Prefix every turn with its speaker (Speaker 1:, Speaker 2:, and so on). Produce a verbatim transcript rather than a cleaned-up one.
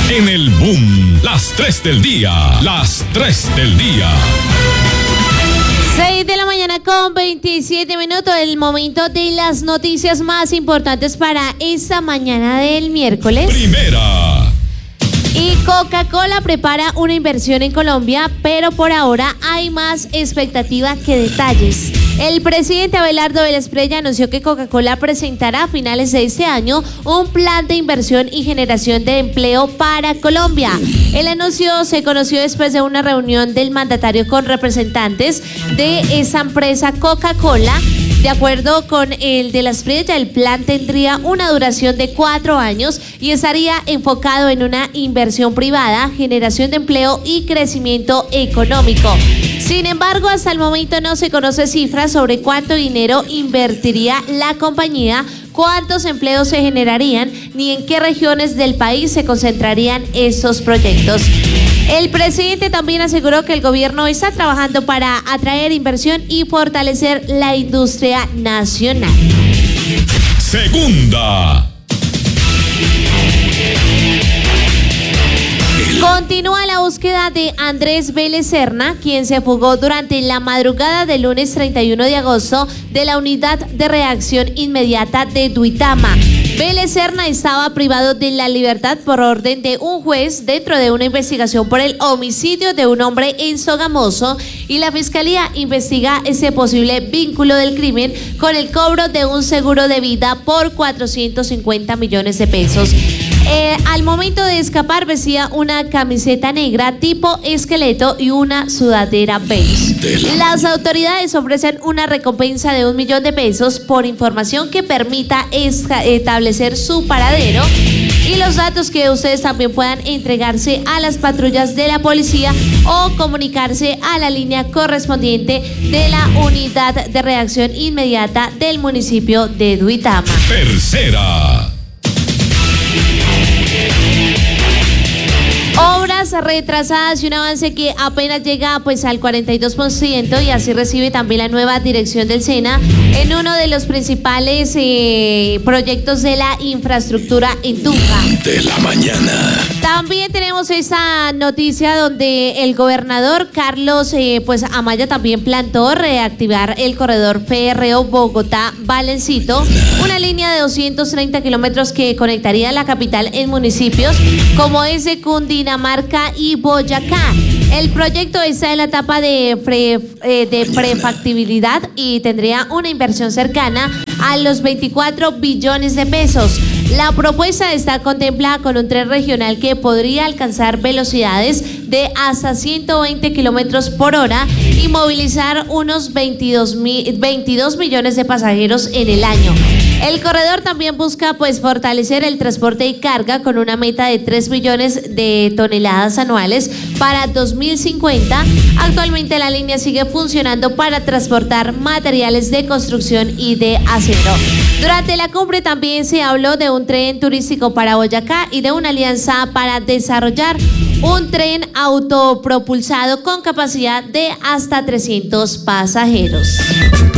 Speaker 1: En el boom, las tres del día, las tres del día.
Speaker 2: seis de la mañana con veintisiete minutos, el momento de las noticias más importantes para esta mañana del miércoles.
Speaker 1: Primera.
Speaker 2: Y Coca-Cola prepara una inversión en Colombia, pero por ahora hay más expectativa que detalles. El presidente Abelardo de la Espriella anunció que Coca-Cola presentará a finales de este año un plan de inversión y generación de empleo para Colombia. El anuncio se conoció después de una reunión del mandatario con representantes de esa empresa Coca-Cola. De acuerdo con el de la Espriella, el plan tendría una duración de cuatro años y estaría enfocado en una inversión privada, generación de empleo y crecimiento económico. Sin embargo, hasta el momento no se conoce cifras sobre cuánto dinero invertiría la compañía, cuántos empleos se generarían, ni en qué regiones del país se concentrarían estos proyectos. El presidente también aseguró que el gobierno está trabajando para atraer inversión y fortalecer la industria nacional.
Speaker 1: Segunda.
Speaker 2: Continúa la búsqueda de Andrés Vélez Serna, quien se fugó durante la madrugada del lunes treinta y uno de agosto de la unidad de reacción inmediata de Duitama. Vélez Serna estaba privado de la libertad por orden de un juez dentro de una investigación por el homicidio de un hombre en Sogamoso, y la fiscalía investiga ese posible vínculo del crimen con el cobro de un seguro de vida por cuatrocientos cincuenta millones de pesos. Eh, al momento de escapar vestía una camiseta negra tipo esqueleto y una sudadera beige. Las autoridades ofrecen una recompensa de un millón de pesos por información que permita establecer su paradero y los datos que ustedes también puedan entregarse a las patrullas de la policía o comunicarse a la línea correspondiente de la unidad de reacción inmediata del municipio de Duitama.
Speaker 1: Tercera.
Speaker 2: Obras retrasadas y un avance que apenas llega pues al cuarenta y dos por ciento, y así recibe también la nueva dirección del SENA en uno de los principales eh, proyectos de la infraestructura en Tunja.
Speaker 1: De la mañana.
Speaker 2: También tenemos esta noticia donde el gobernador Carlos eh, pues Amaya también plantó reactivar el corredor férreo Bogotá-Valencito, una línea de doscientos treinta kilómetros que conectaría la capital en municipios como es de Cundinamarca y Boyacá. El proyecto está en la etapa de, pre, eh, de prefactibilidad y tendría una inversión cercana a los veinticuatro billones de pesos. La propuesta está contemplada con un tren regional que podría alcanzar velocidades de hasta ciento veinte kilómetros por hora y movilizar unos veintidós millones de pasajeros en el año. El corredor también busca pues fortalecer el transporte y carga con una meta de tres millones de toneladas anuales para dos mil cincuenta. Actualmente la línea sigue funcionando para transportar materiales de construcción y de acero. Durante la cumbre también se habló de un tren turístico para Boyacá y de una alianza para desarrollar un tren autopropulsado con capacidad de hasta trescientos pasajeros.